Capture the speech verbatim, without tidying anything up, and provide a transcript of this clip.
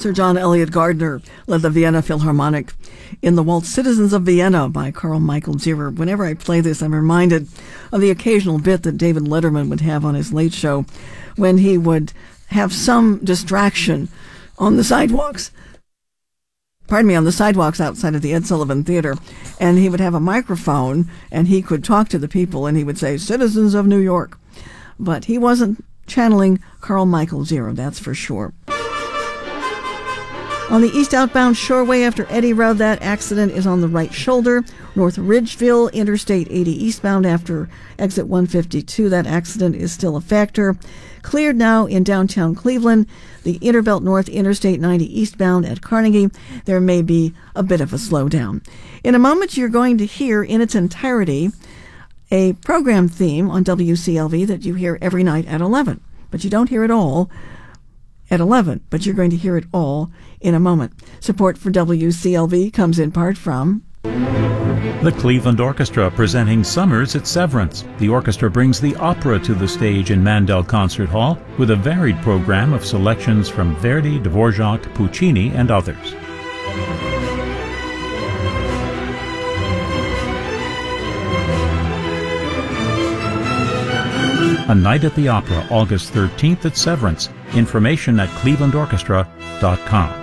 Sir John Eliot Gardner led the Vienna Philharmonic in the waltz Citizens of Vienna by Carl Michael Zierer. Whenever I play this, I'm reminded of the occasional bit that David Letterman would have on his Late Show when he would have some distraction on the sidewalks. Pardon me, on the sidewalks outside of the Ed Sullivan Theater, and he would have a microphone, and he could talk to the people, and he would say, "Citizens of New York." But he wasn't channeling Carl Michael Zierer, that's for sure. On the east outbound Shoreway after Eddy Road, that accident is on the right shoulder. North Ridgeville, Interstate eighty eastbound after exit one fifty-two, that accident is still a factor. Cleared now in downtown Cleveland. The Interbelt North, Interstate ninety eastbound at Carnegie, there may be a bit of a slowdown. In a moment, you're going to hear in its entirety a program theme on W C L V that you hear every night at eleven. But you don't hear it all at eleven, but you're going to hear it all in a moment. Support for W C L V comes in part from the Cleveland Orchestra, presenting Summers at Severance. The orchestra brings the opera to the stage in Mandel Concert Hall with a varied program of selections from Verdi, Dvorak, Puccini, and others. A Night at the Opera, August thirteenth at Severance. Information at cleveland orchestra dot com.